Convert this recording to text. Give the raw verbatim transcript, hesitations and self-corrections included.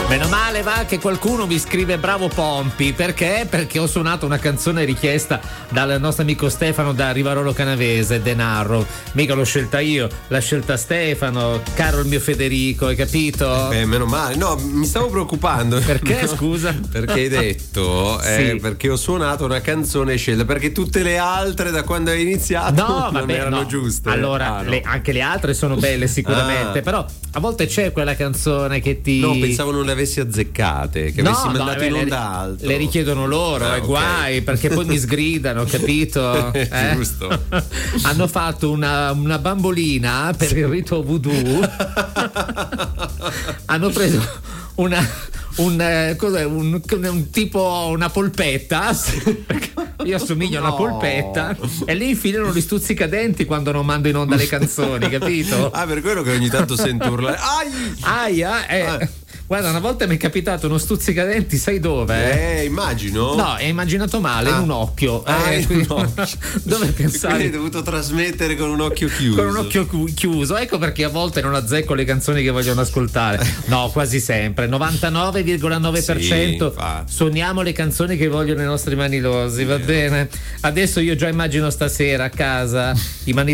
Meno male va che qualcuno mi scrive bravo Pompi, perché? Perché ho suonato una canzone richiesta dal nostro amico Stefano da Rivarolo Canavese, Denaro. Mica l'ho scelta io, l'ha scelta Stefano, caro il mio Federico, hai capito? Eh, meno male. No, mi stavo preoccupando. Perché, no, scusa? Perché hai detto eh, Sì. perché ho suonato una canzone scelta, perché tutte le altre da quando hai iniziato No, non vabbè, erano no. giuste. Allora, Ah, no. le- anche le altre sono belle sicuramente, Ah. però a volte c'è quella canzone che ti... No, pensavo non le avessi azzeccate, che No, avessi no, mandato eh, in le- onda altro. Le richiedono loro, Ah, e ok. guai, perché poi mi sgridano, capito? Eh? Giusto. Hanno fatto una, una bambolina per il rito voodoo. Hanno preso una un, eh, cos'è, un, un tipo una polpetta. Io assomiglio a una No. polpetta e lì infilano gli stuzzicadenti quando non mando in onda le canzoni, capito? Ah, per quello che ogni tanto sento urlare. Ai! Aia, eh. Ah. Guarda, una volta mi è capitato uno stuzzicadenti, sai dove? Eh, immagino. No, è immaginato male, Ah. in un occhio. Ah, Eh, in quindi- un occhio. Dove Quindi pensavi? hai dovuto trasmettere con un occhio chiuso. Con un occhio cu- chiuso, ecco perché a volte non azzecco le canzoni che vogliono ascoltare. No, quasi sempre. novantanove virgola nove per cento Sì, infatti. suoniamo le canzoni che vogliono i nostri manilosi, va bene? Adesso io già immagino stasera a casa i manilosi